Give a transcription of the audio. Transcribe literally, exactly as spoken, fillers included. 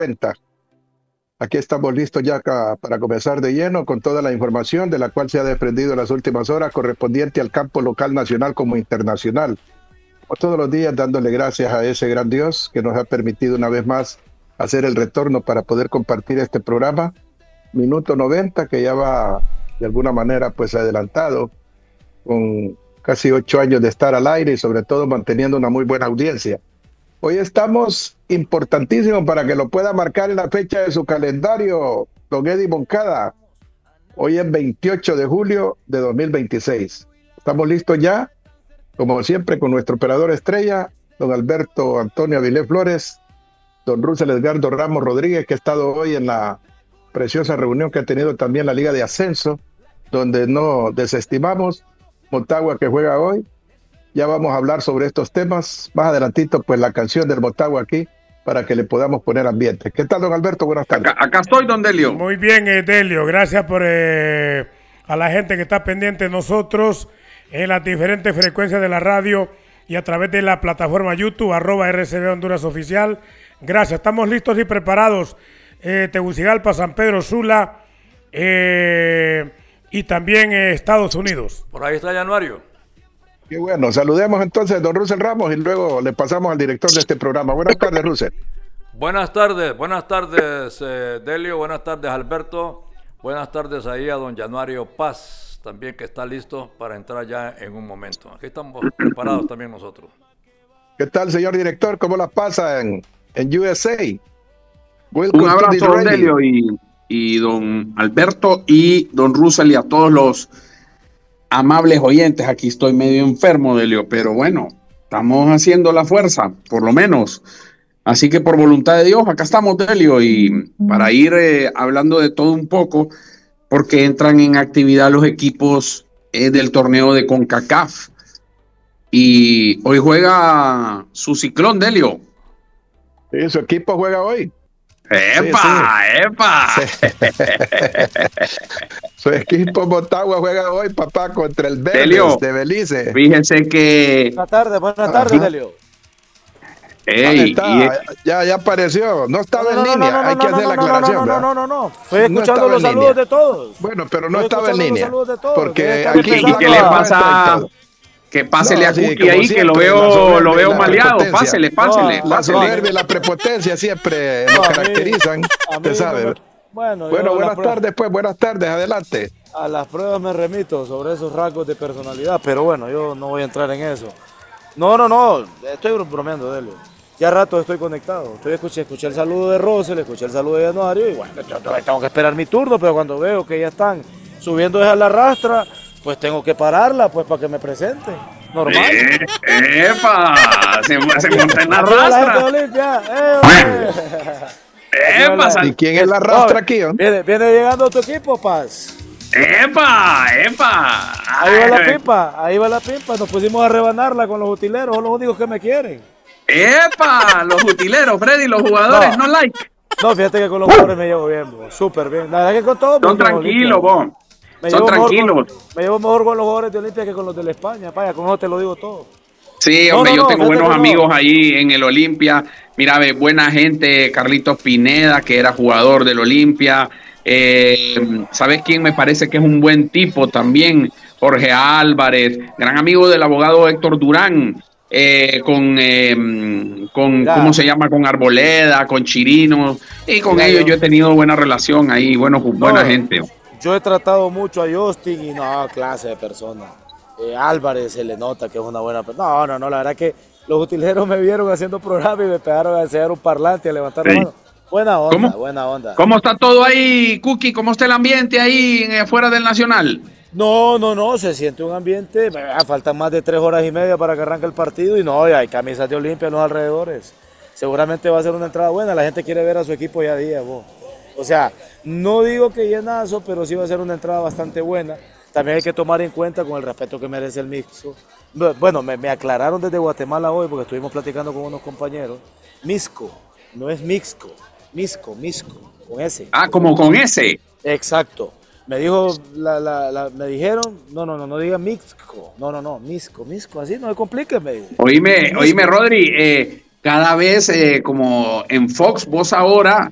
cuenta. Aquí estamos listos ya acá para comenzar de lleno con toda la información de la cual se ha desprendido en las últimas horas correspondiente al campo local, nacional como internacional. Como todos los días dándole gracias a ese gran Dios que nos ha permitido una vez más hacer el retorno para poder compartir este programa. Minuto noventa que ya va de alguna manera pues adelantado con casi ocho años de estar al aire y sobre todo manteniendo una muy buena audiencia. Hoy estamos importantísimos para que lo pueda marcar en la fecha de su calendario, don Eddie Moncada. Hoy es veintiocho de julio de dos mil veintiséis. Estamos listos ya, como siempre, con nuestro operador estrella, don Alberto Antonio Avilés Flores, don Russell Edgardo Ramos Rodríguez, que ha estado hoy en la preciosa reunión que ha tenido también la Liga de Ascenso, donde no desestimamos Motagua que juega hoy. Ya vamos a hablar sobre estos temas. Más adelantito, pues la canción del Motagua aquí, para que le podamos poner ambiente. ¿Qué tal, don Alberto? Buenas tardes. Acá, acá estoy, don Delio. Muy bien, eh, Delio. Gracias por eh, a la gente que está pendiente de nosotros en las diferentes frecuencias de la radio y a través de la plataforma YouTube, arroba R C B Honduras Oficial. Gracias. Estamos listos y preparados. Eh, Tegucigalpa, San Pedro Sula eh, y también eh, Estados Unidos. Por ahí está Januario. Qué bueno, saludemos entonces a don Russell Ramos y luego le pasamos al director de este programa. Buenas tardes, Russell. Buenas tardes, buenas tardes, eh, Delio, buenas tardes, Alberto. Buenas tardes ahí a don Januario Paz, también que está listo para entrar ya en un momento. Aquí estamos preparados también nosotros. ¿Qué tal, señor director? ¿Cómo las pasa en, en U S A? Un abrazo, don Delio, y, y don Alberto y don Russell y a todos los amables oyentes. Aquí estoy medio enfermo, Delio, pero bueno, estamos haciendo la fuerza, por lo menos. Así que por voluntad de Dios, acá estamos, Delio, y para ir eh, hablando de todo un poco, porque entran en actividad los equipos eh, del torneo de CONCACAF. Y hoy juega su Ciclón, Delio. Sí, su equipo juega hoy. ¡Epa! Sí, sí. ¡Epa! Sí. Su equipo Motagua juega hoy, papá, contra el Verdes de Belice. Fíjense que... Buenas tardes, buenas tardes, Delio. Ey, está, y... ya, ya apareció. No estaba no, no, en línea, no, no, hay que no, hacer no, la no, aclaración. No, no, no, no, no. Estoy no escuchando los saludos línea. de todos. Bueno, pero no Estoy estaba en línea. Porque aquí, ¿y qué le pasa? Que pásele no, a Cookie sí, ahí, siempre, que lo veo, lo veo maleado. Pásele, pásele. No, la soberbia y la prepotencia siempre no, nos caracterizan. Usted sabe. Me... Bueno, bueno buenas tardes, pues, buenas tardes, adelante. A las pruebas me remito sobre esos rasgos de personalidad, pero bueno, yo no voy a entrar en eso. No, no, no, estoy bromeando, Delio. Ya rato estoy conectado. Estoy escuché, escuché el saludo de Russell, escuché el saludo de Januario y bueno, yo, yo tengo que esperar mi turno, pero cuando veo que ya están subiendo desde la rastra, pues tengo que pararla, pues, para que me presente. Normal. Eh, ¡Epa! Se, se monta en la rastra. Eh, ¡Epa! ¿Y quién es la rastra aquí? ¿no? Viene, viene llegando tu equipo, Paz. ¡Epa! ¡Epa! Ahí va la pipa, ahí va la pipa. Nos pusimos a rebanarla con los utileros, son los únicos que me quieren. ¡Epa! Los utileros, Freddy, los jugadores, no, no like. No, fíjate que con los jugadores me llevo bien, súper bien. La verdad que con todos. Son tranquilos, vos. Me Son tranquilos. Con, me llevo mejor con los jugadores de Olimpia que con los de la España. Vaya, con eso te lo digo todo. Sí, no, hombre, no, yo no, tengo buenos no. amigos ahí en el Olimpia. Mira, ve, buena gente, Carlitos Pineda, que era jugador del Olimpia. Eh, ¿Sabes quién me parece que es un buen tipo también? Jorge Álvarez, gran amigo del abogado Héctor Durán. Eh, con, eh, con ¿cómo se llama? Con Arboleda, con Chirino. Y con Mira, ellos yo... yo he tenido buena relación ahí, bueno, no, buena gente. Yo he tratado mucho a Justin y no, clase de persona. Eh, Álvarez se le nota que es una buena persona. No, no, no, la verdad que los utileros me vieron haciendo programa y me pegaron a enseñar un parlante, a levantar sí. la mano. Buena onda, ¿Cómo? buena onda. ¿Cómo está todo ahí, Cookie? ¿Cómo está el ambiente ahí afuera del Nacional? No, no, no, se siente un ambiente, faltan más de tres horas y media para que arranque el partido y no, hay camisas de Olimpia en los alrededores. Seguramente va a ser una entrada buena, la gente quiere ver a su equipo ya a día, vos. O sea, no digo que llenazo, pero sí va a ser una entrada bastante buena. También hay que tomar en cuenta con el respeto que merece el mixto. Bueno, me, me aclararon desde Guatemala hoy porque estuvimos platicando con unos compañeros. Misco, no es mixco, misco, misco, con S. Ah, como con S. Exacto. Me dijo, la, la, la, me dijeron, no, no, no, no diga mixco, no, no, no, misco, misco, así no me complique, me dice. Oíme, oíme, Rodri, eh, cada vez eh, como en Fox, vos ahora